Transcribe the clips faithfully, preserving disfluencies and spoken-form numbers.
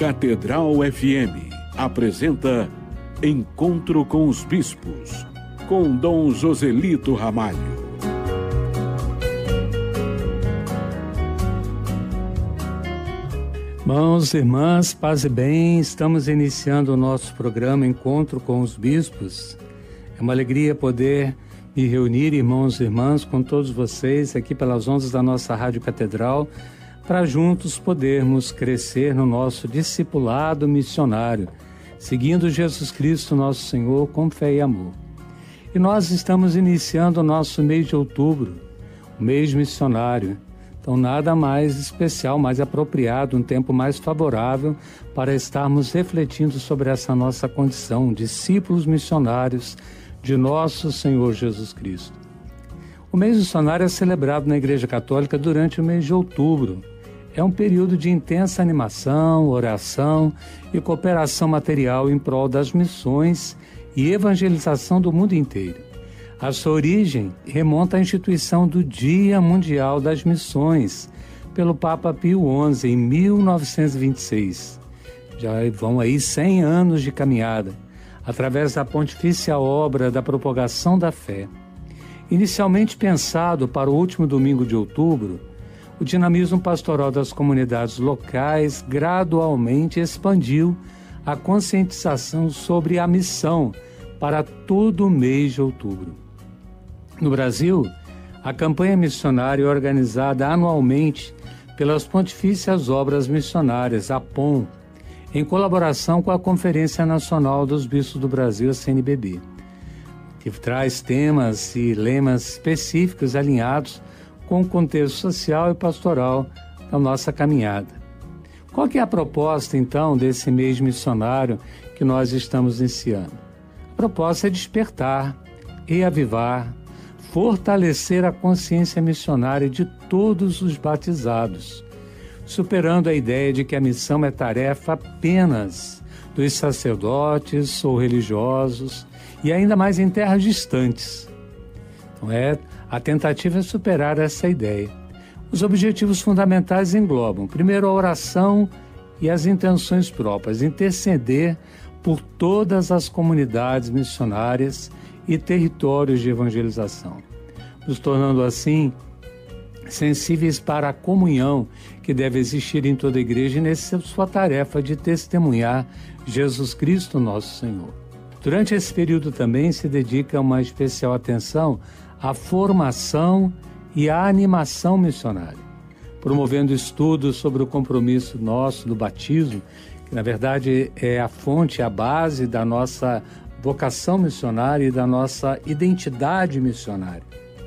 Catedral F M apresenta Encontro com os Bispos, com Dom Joselito Ramalho. Irmãos e irmãs, paz e bem, estamos iniciando o nosso programa Encontro com os Bispos. É uma alegria poder me reunir, irmãos e irmãs, com todos vocês aqui pelas ondas da nossa Rádio Catedral, para juntos podermos crescer no nosso discipulado missionário, seguindo Jesus Cristo, nosso Senhor, com fé e amor. E nós estamos iniciando o nosso mês de outubro, o mês missionário. Então, nada mais especial, mais apropriado, um tempo mais favorável para estarmos refletindo sobre essa nossa condição, discípulos missionários de nosso Senhor Jesus Cristo. O mês missionário é celebrado na Igreja Católica durante o mês de outubro. É um período de intensa animação, oração e cooperação material em prol das missões e evangelização do mundo inteiro. A sua origem remonta à instituição do Dia Mundial das Missões pelo Papa Pio onze em mil novecentos e vinte e seis. Já vão aí cem anos de caminhada, através da pontifícia obra da propagação da fé. Inicialmente pensado para o último domingo de outubro, o dinamismo pastoral das comunidades locais gradualmente expandiu a conscientização sobre a missão para todo o mês de outubro. No Brasil, a campanha missionária é organizada anualmente pelas Pontifícias Obras Missionárias, a P O M, em colaboração com a Conferência Nacional dos Bispos do Brasil, a C N B B, que traz temas e lemas específicos alinhados com o contexto social e pastoral da nossa caminhada. Qual que é a proposta, então, desse mês missionário que nós estamos iniciando? A proposta é despertar, reavivar, fortalecer a consciência missionária de todos os batizados, superando a ideia de que a missão é tarefa apenas dos sacerdotes ou religiosos e ainda mais em terras distantes. Então, é, a tentativa é superar essa ideia. Os objetivos fundamentais englobam, primeiro, a oração e as intenções próprias, interceder por todas as comunidades missionárias e territórios de evangelização, nos tornando assim sensíveis para a comunhão que deve existir em toda a igreja e nessa sua tarefa de testemunhar Jesus Cristo, nosso Senhor. Durante esse período também se dedica uma especial atenção à formação e à animação missionária, promovendo estudos sobre o compromisso nosso do batismo, que na verdade é a fonte, a base da nossa vocação missionária e da nossa identidade missionária.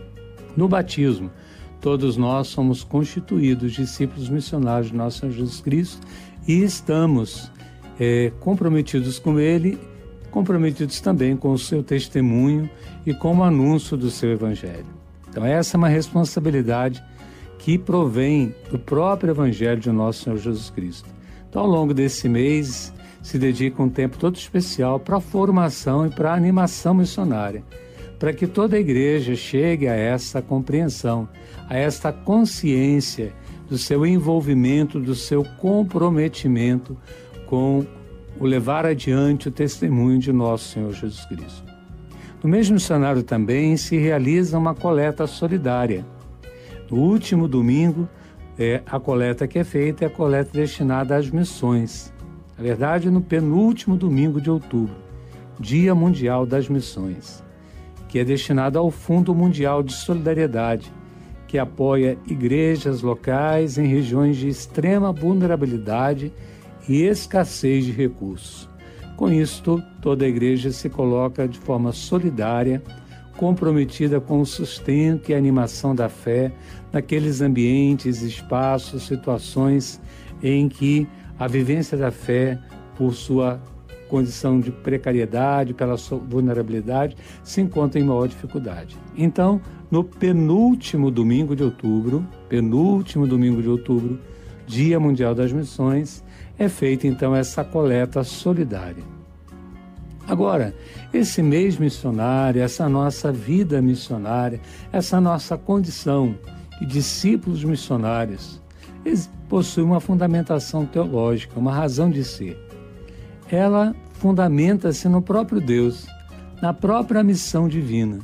No batismo, todos nós somos constituídos discípulos missionários de nosso Senhor Jesus Cristo e estamos é, comprometidos com Ele, comprometidos também com o seu testemunho e com o anúncio do seu Evangelho. Então essa é uma responsabilidade que provém do próprio Evangelho de nosso Senhor Jesus Cristo. Então, ao longo desse mês, se dedica um tempo todo especial para a formação e para a animação missionária, para que toda a igreja chegue a essa compreensão, a esta consciência do seu envolvimento, do seu comprometimento com o levar adiante o testemunho de nosso Senhor Jesus Cristo. No mês missionário também se realiza uma coleta solidária. No último domingo, é, a coleta que é feita é a coleta destinada às missões. Na verdade, no penúltimo domingo de outubro, Dia Mundial das Missões, que é destinado ao Fundo Mundial de Solidariedade, que apoia igrejas locais em regiões de extrema vulnerabilidade e escassez de recursos. Com isto, toda a igreja se coloca de forma solidária, comprometida com o sustento e a animação da fé naqueles ambientes, espaços, situações em que a vivência da fé, por sua condição de precariedade, pela sua vulnerabilidade, se encontra em maior dificuldade. Então, no penúltimo domingo de outubro, penúltimo domingo de outubro, Dia Mundial das Missões, é feita então essa coleta solidária. Agora, esse mês missionário, essa nossa vida missionária, essa nossa condição de discípulos missionários, possui uma fundamentação teológica, uma razão de ser. Ela fundamenta-se no próprio Deus, na própria missão divina.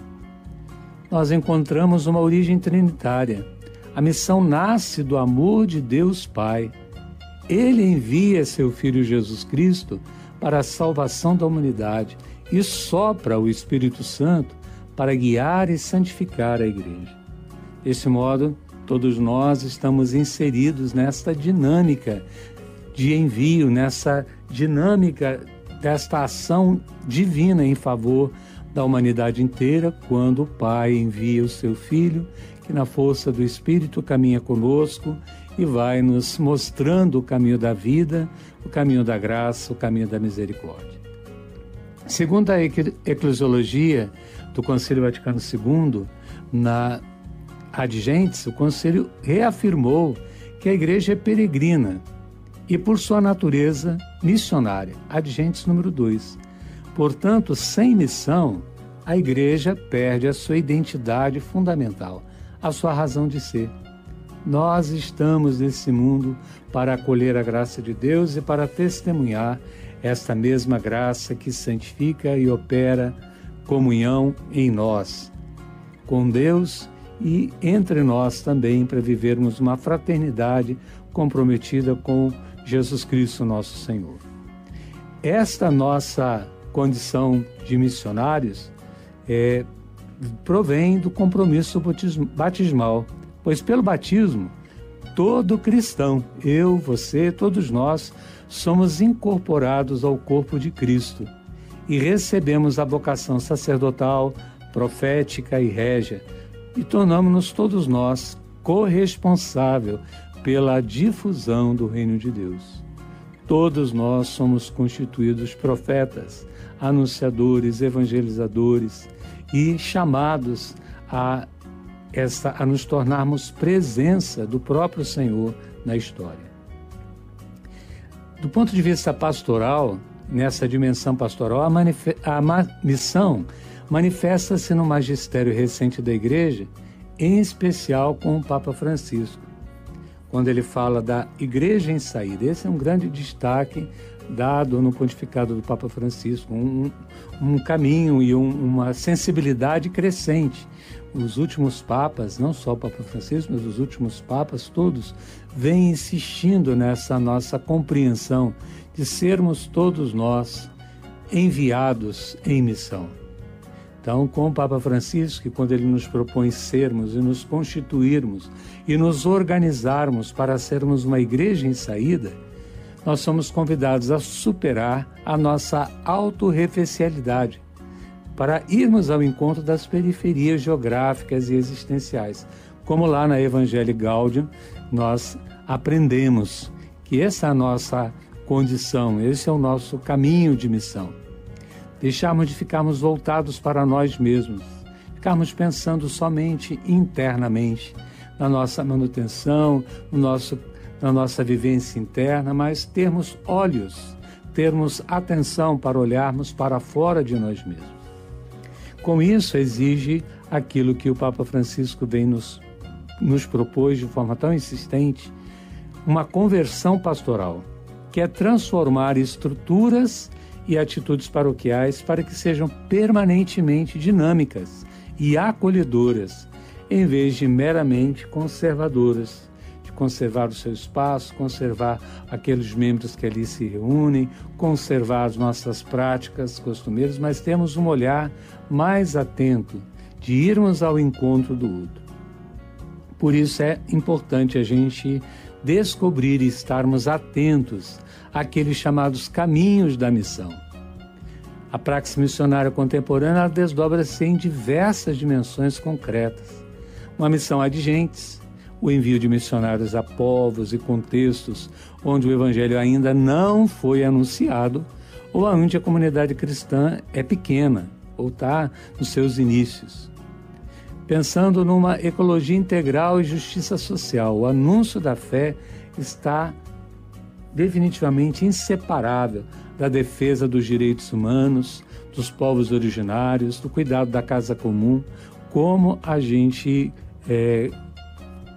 Nós encontramos uma origem trinitária. A missão nasce do amor de Deus Pai. Ele envia seu Filho Jesus Cristo para a salvação da humanidade e sopra o Espírito Santo para guiar e santificar a Igreja. Desse modo, todos nós estamos inseridos nesta dinâmica de envio, nessa dinâmica desta ação divina em favor da humanidade inteira, quando o Pai envia o seu Filho, que na força do Espírito caminha conosco e vai nos mostrando o caminho da vida, o caminho da graça, o caminho da misericórdia. Segundo a eclesiologia do Concílio Vaticano segundo, na Ad Gentes, o Concílio reafirmou que a Igreja é peregrina e, por sua natureza, missionária. Ad Gentes número dois. Portanto, sem missão, a Igreja perde a sua identidade fundamental, a sua razão de ser. Nós estamos nesse mundo para acolher a graça de Deus e para testemunhar esta mesma graça que santifica e opera comunhão em nós, com Deus e entre nós também, para vivermos uma fraternidade comprometida com Jesus Cristo, nosso Senhor. Esta nossa condição de missionários é, provém do compromisso batismal, pois pelo batismo, todo cristão, eu, você, todos nós, somos incorporados ao corpo de Cristo e recebemos a vocação sacerdotal, profética e régia, e tornamos-nos todos nós corresponsáveis pela difusão do reino de Deus. Todos nós somos constituídos profetas, anunciadores, evangelizadores e chamados a, essa, a nos tornarmos presença do próprio Senhor na história. Do ponto de vista pastoral, nessa dimensão pastoral, a, manif- a ma- missão manifesta-se no magistério recente da Igreja, em especial com o Papa Francisco, quando ele fala da Igreja em saída. Esse é um grande destaque dado no pontificado do Papa Francisco, um, um caminho e um, uma sensibilidade crescente. Os últimos papas, não só o Papa Francisco, mas os últimos papas todos, vêm insistindo nessa nossa compreensão de sermos todos nós enviados em missão. Então, com o Papa Francisco, quando ele nos propõe sermos e nos constituirmos e nos organizarmos para sermos uma igreja em saída, nós somos convidados a superar a nossa autorreferencialidade, para irmos ao encontro das periferias geográficas e existenciais. Como lá na Evangelii Gaudium, nós aprendemos que essa é a nossa condição, esse é o nosso caminho de missão. Deixarmos de ficarmos voltados para nós mesmos, ficarmos pensando somente internamente na nossa manutenção, no nosso, na nossa vivência interna, mas termos olhos, termos atenção para olharmos para fora de nós mesmos. Com isso, exige aquilo que o Papa Francisco vem nos, nos propôs de forma tão insistente, uma conversão pastoral, que é transformar estruturas e atitudes paroquiais para que sejam permanentemente dinâmicas e acolhedoras, em vez de meramente conservadoras, de conservar o seu espaço, conservar aqueles membros que ali se reúnem, conservar as nossas práticas costumeiras, mas temos um olhar mais atento de irmos ao encontro do outro. Por isso é importante a gente descobrir e estarmos atentos àqueles chamados caminhos da missão. A praxis missionária contemporânea desdobra-se em diversas dimensões concretas. Uma missão ad gentes, o envio de missionários a povos e contextos onde o evangelho ainda não foi anunciado ou onde a comunidade cristã é pequena ou está nos seus inícios. Pensando numa ecologia integral e justiça social, o anúncio da fé está definitivamente inseparável da defesa dos direitos humanos, dos povos originários, do cuidado da casa comum, como a gente é,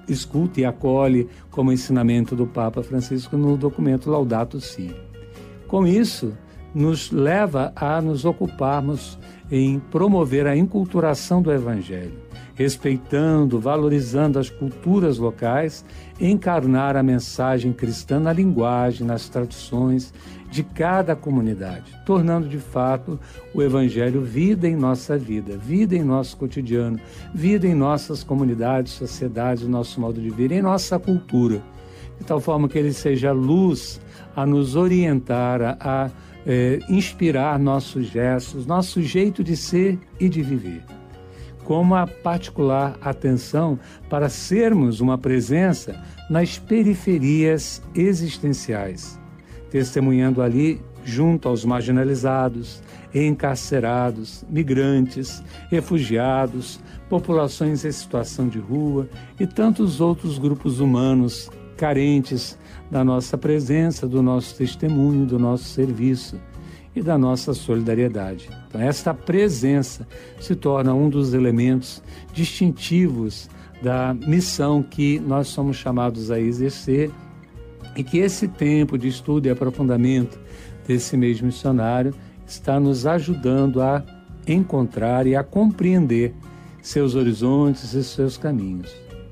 escuta e acolhe como ensinamento do Papa Francisco no documento Laudato Si. Com isso, nos leva a nos ocuparmos em promover a enculturação do Evangelho, respeitando, valorizando as culturas locais, encarnar a mensagem cristã na linguagem, nas tradições de cada comunidade, tornando de fato o Evangelho vida em nossa vida, vida em nosso cotidiano, vida em nossas comunidades, sociedades, nosso modo de vida, em nossa cultura, de tal forma que ele seja luz a nos orientar, a, a é, inspirar nossos gestos, nosso jeito de ser e de viver, com uma particular atenção para sermos uma presença nas periferias existenciais, testemunhando ali junto aos marginalizados, encarcerados, migrantes, refugiados, populações em situação de rua e tantos outros grupos humanos carentes da nossa presença, do nosso testemunho, do nosso serviço e da nossa solidariedade. Então, esta presença se torna um dos elementos distintivos da missão que nós somos chamados a exercer e que esse tempo de estudo e aprofundamento desse mês missionário está nos ajudando a encontrar e a compreender seus horizontes e seus caminhos.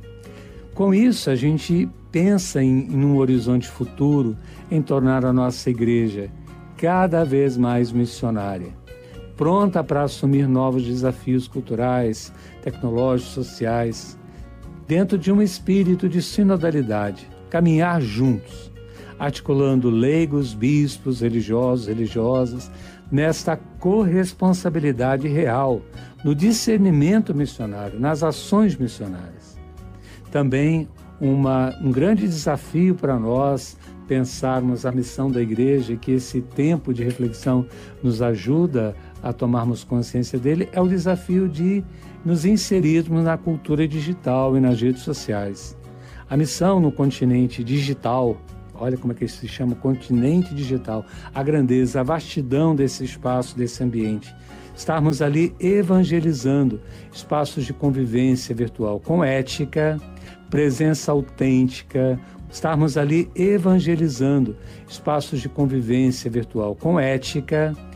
Com isso, a gente pensa em, em um horizonte futuro, em tornar a nossa igreja cada vez mais missionária, pronta para assumir novos desafios culturais, tecnológicos, sociais, dentro de um espírito de sinodalidade, caminhar juntos, articulando leigos, bispos, religiosos, religiosas, nesta corresponsabilidade real, no discernimento missionário, nas ações missionárias. Também uma, um grande desafio para nós pensarmos a missão da igreja e que esse tempo de reflexão nos ajuda a tomarmos consciência dele, é o desafio de nos inserirmos na cultura digital e nas redes sociais. A missão no continente digital, olha como é que se chama, continente digital, a grandeza, a vastidão desse espaço, desse ambiente. Estarmos ali evangelizando espaços de convivência virtual com ética, presença autêntica, estarmos ali evangelizando espaços de convivência virtual com ética,